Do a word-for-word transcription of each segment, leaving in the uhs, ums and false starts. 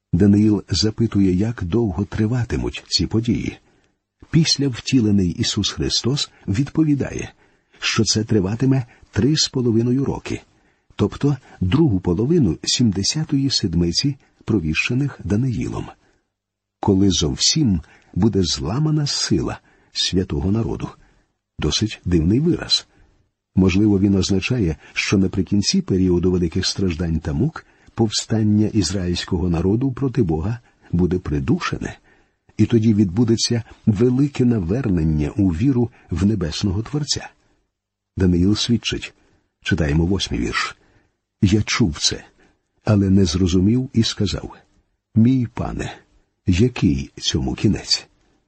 Даниїл запитує, як довго триватимуть ці події. Після втілений Ісус Христос відповідає, що це триватиме три з половиною роки, тобто другу половину сімдесятої седмиці, провіщених Даниїлом, коли зовсім буде зламана сила святого народу. Досить дивний вираз. Можливо, він означає, що наприкінці періоду великих страждань та мук повстання ізраїльського народу проти Бога буде придушене, і тоді відбудеться велике навернення у віру в небесного Творця. Даниїл свідчить, читаємо восьмий вірш. «Я чув це, але не зрозумів і сказав, мій пане, який цьому кінець?»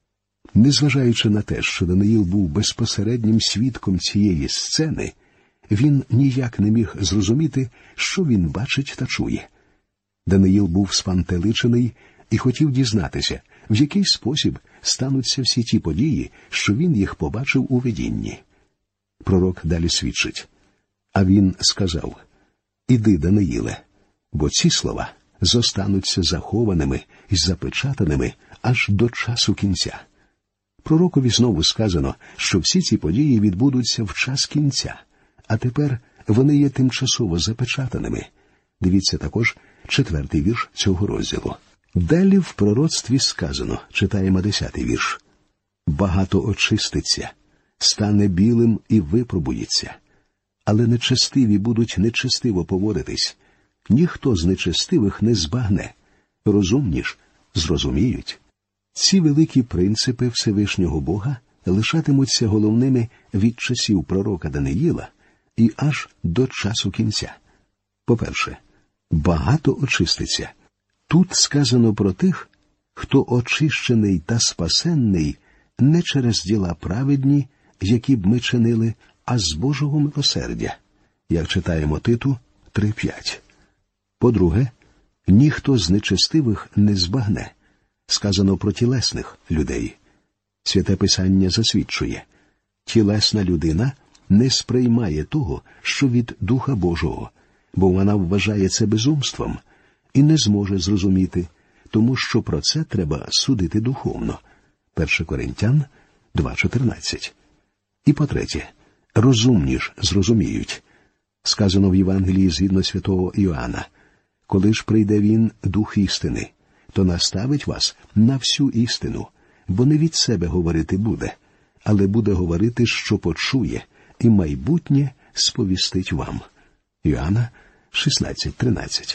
Незважаючи на те, що Даниїл був безпосереднім свідком цієї сцени, він ніяк не міг зрозуміти, що він бачить та чує. Даниїл був спантеличений і хотів дізнатися, в який спосіб стануться всі ті події, що він їх побачив у видінні. Пророк далі свідчить. А він сказав, «Іди, Даниїле, бо ці слова зостануться захованими і запечатаними аж до часу кінця». Пророкові знову сказано, що всі ці події відбудуться в час кінця, а тепер вони є тимчасово запечатаними. Дивіться також четвертий вірш цього розділу. Далі в пророцтві сказано, читаємо десятий вірш. «Багато очиститься, стане білим і випробується, але нечестиві будуть нечестиво поводитись. Ніхто з нечестивих не збагне, розумні ж зрозуміють». Ці великі принципи Всевишнього Бога лишатимуться головними від часів пророка Даниїла і аж до часу кінця. По-перше, багато очиститься. Тут сказано про тих, хто очищений та спасенний не через діла праведні, які б ми чинили, а з Божого милосердя, як читаємо Титу три п'ять. По-друге, ніхто з нечестивих не збагне. Сказано про тілесних людей. Святе Писання засвідчує, тілесна людина не сприймає того, що від Духа Божого, бо вона вважає це безумством і не зможе зрозуміти, тому що про це треба судити духовно. Перше Коринтян два чотирнадцять. І по-третє, розумні ж зрозуміють. Сказано в Євангелії згідно святого Іоанна, коли ж прийде він, Дух істини, то наставить вас на всю істину, бо не від себе говорити буде, але буде говорити, що почує, і майбутнє сповістить вам. Іоанна шістнадцять тринадцять.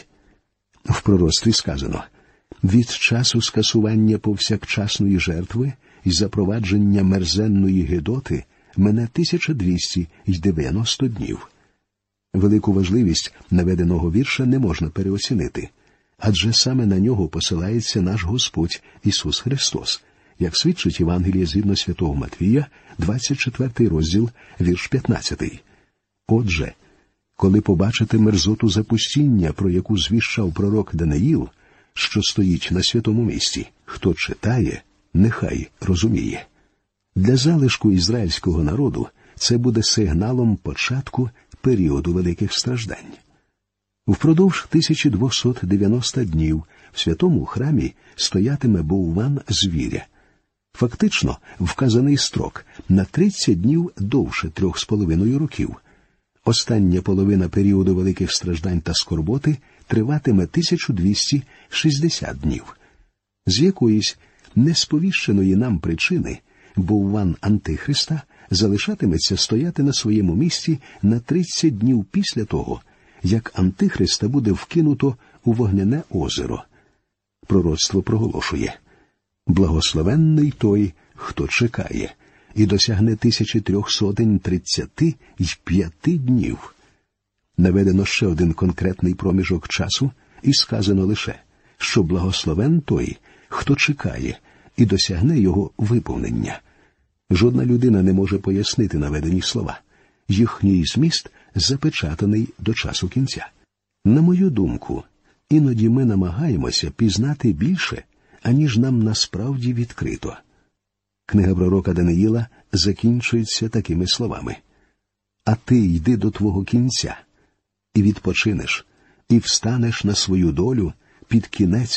В пророцтві сказано, від часу скасування повсякчасної жертви і запровадження мерзенної гидоти мене тисяча двісті дев'яносто днів. Велику важливість наведеного вірша не можна переоцінити, адже саме на нього посилається наш Господь Ісус Христос, як свідчить Євангеліє згідно святого Матвія, двадцять четвертий розділ, вірш п'ятнадцятий. Отже, коли побачите мерзоту запустіння, про яку звіщав пророк Даниїл, що стоїть на святому місці, хто читає, нехай розуміє. Для залишку ізраїльського народу це буде сигналом початку періоду великих страждань. Впродовж тисяча двісті дев'яносто днів в святому храмі стоятиме бовван звіря. Фактично, вказаний строк на тридцять днів довше трьох з половиною років. Остання половина періоду великих страждань та скорботи триватиме тисяча двісті шістдесят днів. З якоїсь несповіщеної нам причини бовван Антихриста залишатиметься стояти на своєму місці на тридцять днів після того, як Антихриста буде вкинуто у вогняне озеро. Пророцтво проголошує: «Благословенний той, хто чекає, і досягне тисячі трьохсотень тридцяти й п'яти днів». Наведено ще один конкретний проміжок часу, і сказано лише, що благословен той, хто чекає, і досягне його виповнення. Жодна людина не може пояснити наведені слова. Їхній зміст запечатаний до часу кінця. На мою думку, іноді ми намагаємося пізнати більше, аніж нам насправді відкрито. Книга пророка Даниїла закінчується такими словами: «А ти йди до твого кінця, і відпочинеш, і встанеш на свою долю під кінець